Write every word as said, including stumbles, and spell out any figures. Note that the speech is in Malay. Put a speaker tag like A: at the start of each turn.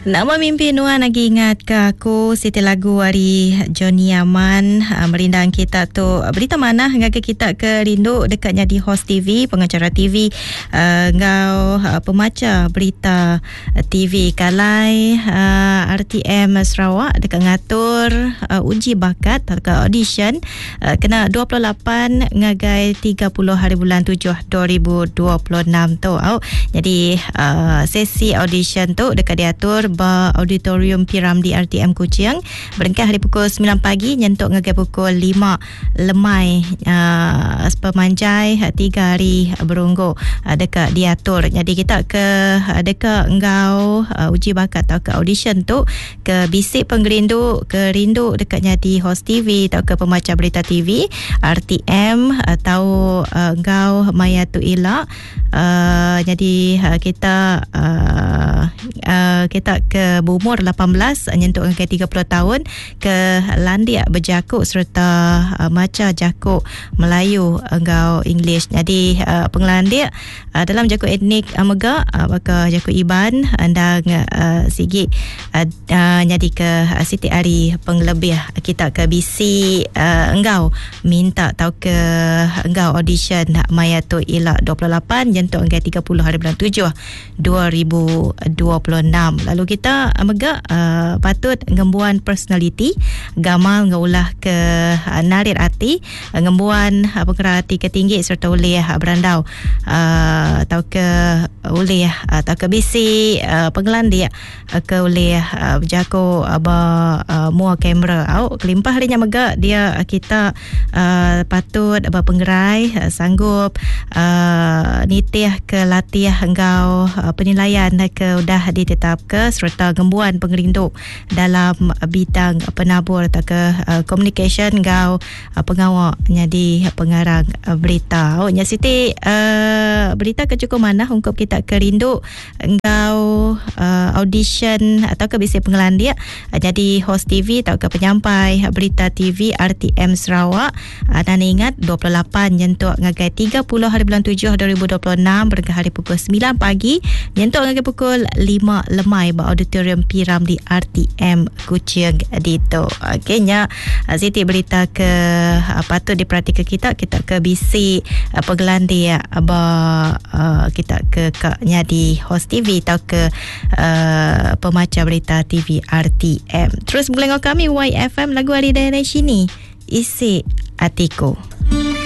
A: Nama mimpi Nuan lagi ingat ke aku Siti lagu hari Johnny Aman uh, merindang kita tu berita mana hingga ke kita ke rindu dekatnya di host T V, pengacara T V, uh, ngau uh, pemaca berita T V kalai uh, R T M Sarawak dekat ngatur uh, uji bakat atau audition uh, kena dua puluh lapan ngagai tiga puluh hari bulan tujuh dua ribu dua puluh enam tu. Oh, jadi uh, sesi audition tu dekat diatur ba auditorium P Ramlee R T M Kuching berengkah hari pukul sembilan pagi nyentuk ngagai pukul lima lemai uh, pemanjai tiga hari berunggu uh, dekat diatur. Jadi kita ke uh, dekat engau uh, uji bakat atau ke audition tu ke bisik penggerindu ke rindu dekatnya di host T V atau ke pemaca berita T V R T M atau uh, engau Maya tu Ila. Uh, jadi uh, kita uh, uh, kita ke berumur lapan belas nyentuk ke tiga puluh tahun ke landia berjakuk serta uh, maca jakuk Melayu engau English. Jadi uh, penglandia uh, dalam jakuk etnik uh, Mega uh, maka jakuk Iban dan uh, Sigi uh, uh, jadi ke uh, Siti Ari penglebih kita ke bisi uh, engau minta tahu ke engau audition Maya tu Ila dua puluh lapan nyentuk ke tiga puluh hari bulan tujuh dua ribu dua puluh enam. Lalu kita mega uh, patut ngembuan personality gamal ngaulah ke uh, narir hati uh, ngembuan uh, pengerak hati ketinggi serta oleh uh, berandau uh, atau ke oleh uh, atau ke bisi uh, penggelan dia uh, ke oleh uh, jago aba uh, mua kamera au kelimpah harinya mega dia uh, kita uh, patut aba penggerai uh, sanggup uh, nitih ke latih engkau uh, penilaian ke udah ditetap ke serta gembuan pengerindu dalam bidang penabur atau ke uh, communication engkau uh, pengawal jadi pengarang uh, berita. Oh nya Siti uh, berita ke cukup mana ungkap kita ke rindu engkau uh, audition atau ke bisi penggelan dia uh, jadi host T V atau ke penyampai berita T V R T M Sarawak uh, dan ingat dua puluh lapan nyentuk ngagai tiga puluh hari bulan tujuh dua ribu dua puluh enam berengah hari pukul sembilan pagi nyentuk ngagai pukul lima lemai ba auditorium P Ramlee R T M Kuching dito. Okey nya Siti berita ke uh, patut diperhatikan kita kita ke bisi uh, penggelan dia ba uh, kita ke kaknya di host T V atau ke uh, pemaca berita T V R T M. Terus mengelengok kami Y F M lagu hari daerah sini isi atiku.